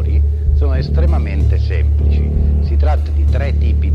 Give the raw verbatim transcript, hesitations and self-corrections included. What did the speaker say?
migliori sono estremamente semplici. Si tratta di tre tipi